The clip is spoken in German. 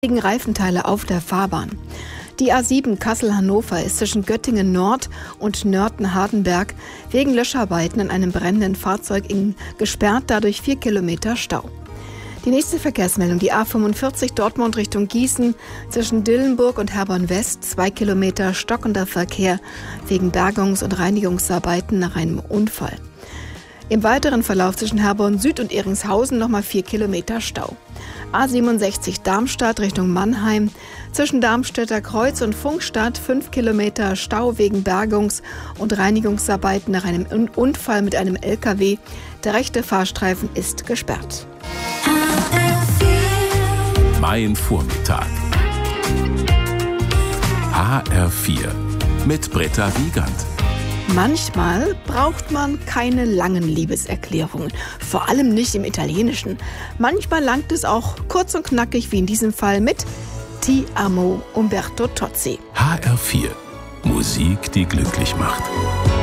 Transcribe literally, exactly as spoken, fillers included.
Wegen Reifenteile auf der Fahrbahn. Die A sieben Kassel-Hannover ist zwischen Göttingen Nord und Nörten-Hardenberg wegen Löscharbeiten an einem brennenden Fahrzeug in gesperrt, dadurch vier Kilometer Stau. Die nächste Verkehrsmeldung, die A fünfundvierzig Dortmund Richtung Gießen, zwischen Dillenburg und Herborn West, zwei Kilometer stockender Verkehr wegen Bergungs- und Reinigungsarbeiten nach einem Unfall. Im weiteren Verlauf zwischen Herborn Süd und Ehringshausen nochmal vier Kilometer Stau. A siebenundsechzig Darmstadt Richtung Mannheim, zwischen Darmstädter Kreuz und Funkstadt fünf Kilometer Stau wegen Bergungs- und Reinigungsarbeiten nach einem Unfall mit einem L K W. Der rechte Fahrstreifen ist gesperrt. Mein Vormittag. H R vier mit Britta Wiegand. Manchmal braucht man keine langen Liebeserklärungen, vor allem nicht im Italienischen. Manchmal langt es auch kurz und knackig, wie in diesem Fall mit Ti amo Umberto Tozzi. H R vier. Musik, die glücklich macht.